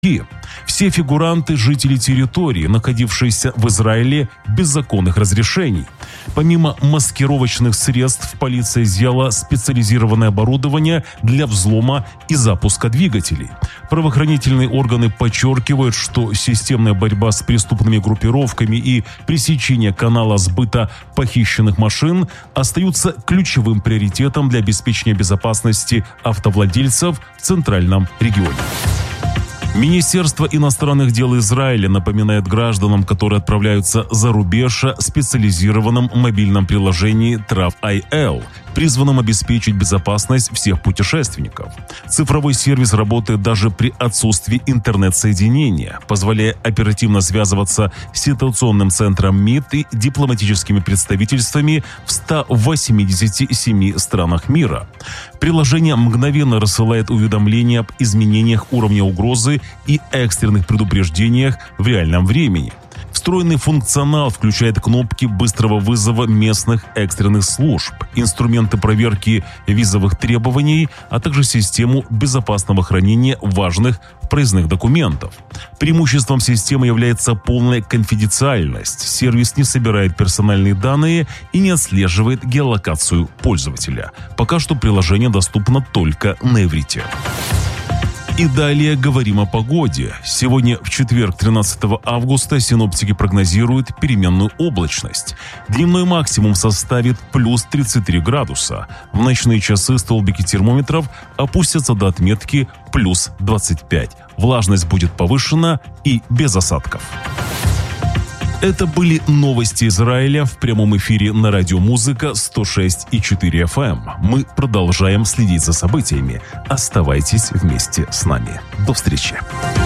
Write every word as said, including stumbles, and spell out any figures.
И все фигуранты – жители территории, находившиеся в Израиле без законных разрешений. Помимо маскировочных средств, полиция изъяла специализированное оборудование для взлома и запуска двигателей. Правоохранительные органы подчеркивают, что системная борьба с преступными группировками и пресечение канала сбыта похищенных машин остаются ключевым приоритетом для обеспечения безопасности автовладельцев в центральном регионе. Министерство иностранных дел Израиля напоминает гражданам, которые отправляются за рубеж, о специализированном мобильном приложении TravIL, призванном обеспечить безопасность всех путешественников. Цифровой сервис работает даже при отсутствии интернет-соединения, позволяя оперативно связываться с ситуационным центром МИД и дипломатическими представительствами в ста восьмидесяти семи странах мира. Приложение мгновенно рассылает уведомления об изменениях уровня угрозы и экстренных предупреждениях в реальном времени. Встроенный функционал включает кнопки быстрого вызова местных экстренных служб, инструменты проверки визовых требований, а также систему безопасного хранения важных проездных документов. Преимуществом системы является полная конфиденциальность. Сервис не собирает персональные данные и не отслеживает геолокацию пользователя. Пока что приложение доступно только на иврите. И далее говорим о погоде. Сегодня, в четверг, тринадцатого августа, синоптики прогнозируют переменную облачность. Дневной максимум составит плюс тридцать три градуса. В ночные часы столбики термометров опустятся до отметки плюс двадцать пять. Влажность будет повышена и без осадков. Это были новости Израиля в прямом эфире на радио Музыка сто шесть и четыре эф эм. Мы продолжаем следить за событиями. Оставайтесь вместе с нами. До встречи.